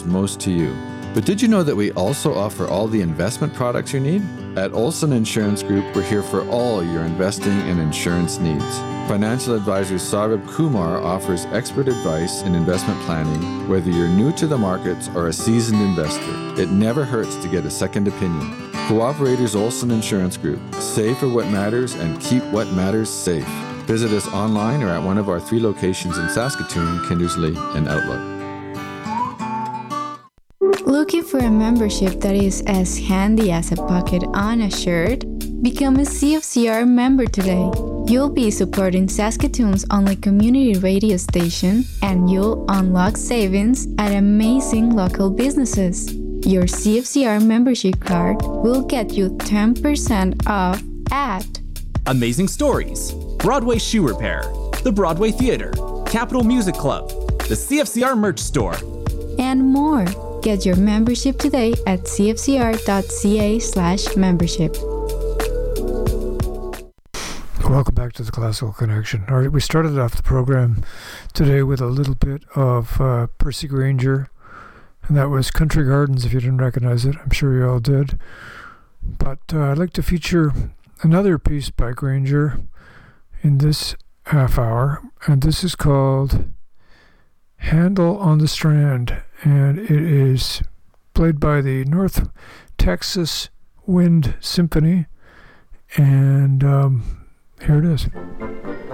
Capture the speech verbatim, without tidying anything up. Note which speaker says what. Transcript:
Speaker 1: most to you. But did you know that we also offer all the investment products you need? At Olson Insurance Group, we're here for all your investing and insurance needs. Financial advisor Saurabh Kumar offers expert advice in investment planning, whether you're new to the markets or a seasoned investor. It never hurts to get a second opinion. Cooperators Olson Insurance Group. Save for what matters and keep what matters safe. Visit us online or at one of our three locations in Saskatoon, Kindersley, and Outlook.
Speaker 2: Looking for a membership that is as handy as a pocket on a shirt? Become a C F C R member today. You'll be supporting Saskatoon's only community radio station, and you'll unlock savings at amazing local businesses. Your C F C R membership card will get you ten percent off at
Speaker 3: Amazing Stories, Broadway Shoe Repair, the Broadway Theatre, Capital Music Club, the C F C R merch store,
Speaker 2: and more. Get your membership today at cfcr.ca slash membership.
Speaker 4: Welcome back to the Classical Connection. All right, we started off the program today with a little bit of uh, Percy Grainger, and that was Country Gardens, if you didn't recognize it. I'm sure you all did. But uh, I'd like to feature another piece by Grainger in this half hour, and this is called Handle on the Strand, and it is played by the North Texas Wind Symphony, and um, here it is.